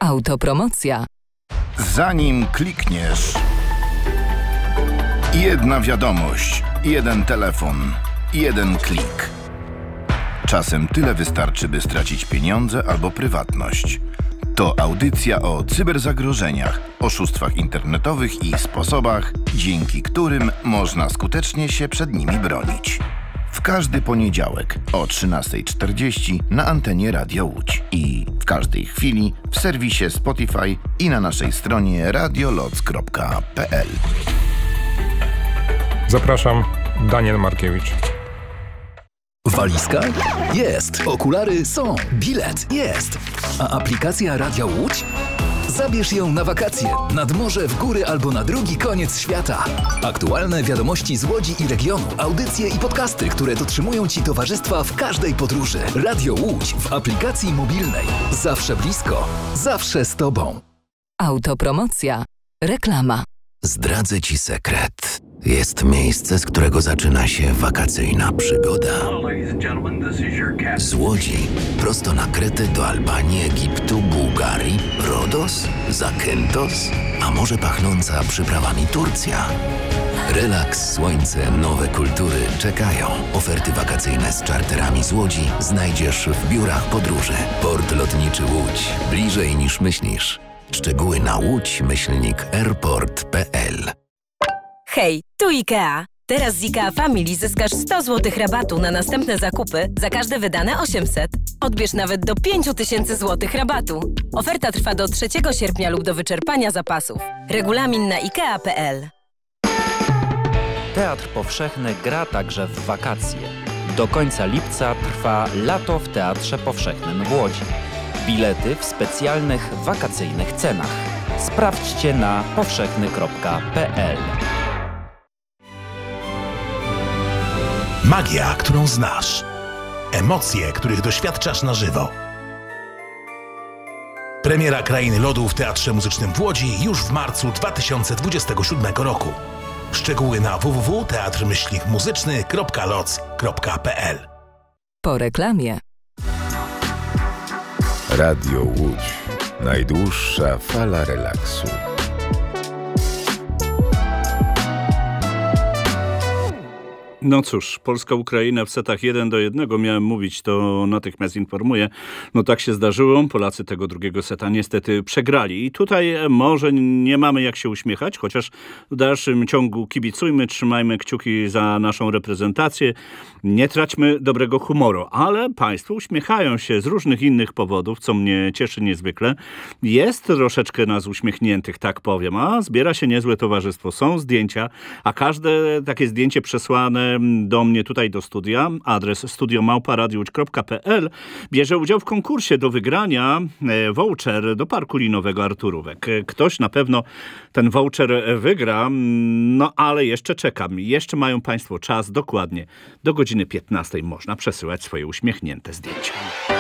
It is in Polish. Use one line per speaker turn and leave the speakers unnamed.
Autopromocja.
Zanim klikniesz, jedna wiadomość, jeden telefon, jeden klik. Czasem tyle wystarczy, by stracić pieniądze albo prywatność. To audycja o cyberzagrożeniach, oszustwach internetowych i sposobach, dzięki którym można skutecznie się przed nimi bronić. W każdy poniedziałek o 13:40 na antenie Radia Łódź i w każdej chwili w serwisie Spotify i na naszej stronie radioloc.pl.
Zapraszam, Daniel Markiewicz.
Walizka? Jest. Okulary są. Bilet? Jest. A aplikacja Radia Łódź? Zabierz ją na wakacje, nad morze, w góry albo na drugi koniec świata. Aktualne wiadomości z Łodzi i regionu, audycje i podcasty, które dotrzymują Ci towarzystwa w każdej podróży. Radio Łódź w aplikacji mobilnej. Zawsze blisko, zawsze z Tobą.
Autopromocja. Reklama.
Zdradzę Ci sekret. Jest miejsce, z którego zaczyna się wakacyjna przygoda. Z Łodzi prosto na Kretę do Albanii, Egiptu, Bułgarii, Rodos, Zakynthos, a może pachnąca przyprawami Turcja. Relaks, słońce, nowe kultury czekają. Oferty wakacyjne z czarterami z Łodzi znajdziesz w biurach podróży. Port lotniczy Łódź. Bliżej niż myślisz. Szczegóły na łódź-airport.pl.
Hej, tu IKEA. Teraz z IKEA Family zyskasz 100 zł rabatu na następne zakupy za każde wydane 800. Odbierz nawet do 5000 zł rabatu. Oferta trwa do 3 sierpnia lub do wyczerpania zapasów. Regulamin na ikea.pl.
Teatr Powszechny gra także w wakacje. Do końca lipca trwa Lato w Teatrze Powszechnym w Łodzi. Bilety w specjalnych wakacyjnych cenach. Sprawdźcie na powszechny.pl.
Magia, którą znasz. Emocje, których doświadczasz na żywo. Premiera Krainy Lodu w Teatrze Muzycznym w Łodzi już w marcu 2027 roku. Szczegóły na www.teatr-muzyczny.loc.pl.
Po reklamie.
Radio Łódź. Najdłuższa fala relaksu.
No cóż, Polska-Ukraina w setach 1-1. Miałem mówić, to natychmiast informuję. No tak się zdarzyło. Polacy tego drugiego seta niestety przegrali. I tutaj może nie mamy jak się uśmiechać, chociaż w dalszym ciągu kibicujmy, trzymajmy kciuki za naszą reprezentację. Nie traćmy dobrego humoru. Ale państwo uśmiechają się z różnych innych powodów, co mnie cieszy niezwykle. Jest troszeczkę nas uśmiechniętych, tak powiem, a zbiera się niezłe towarzystwo. Są zdjęcia, a każde takie zdjęcie przesłane do mnie tutaj do studia, adres studio@radiowódź.pl, bierze udział w konkursie do wygrania voucher do Parku Linowego Arturówek. Ktoś na pewno ten voucher wygra, no ale jeszcze czekam. Jeszcze mają państwo czas, dokładnie do godziny 15 można przesyłać swoje uśmiechnięte zdjęcia.